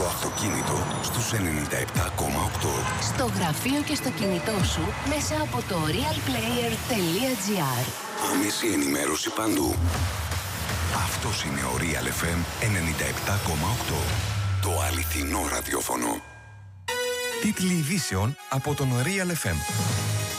αυτοκίνητο στους 97,8. Στο γραφείο και στο κινητό σου μέσα από το realplayer.gr. Άμεση ενημέρωση παντού. Αυτός είναι ο Real FM 97,8. Το αληθινό ραδιόφωνο. Τίτλοι ειδήσεων από τον Real FM.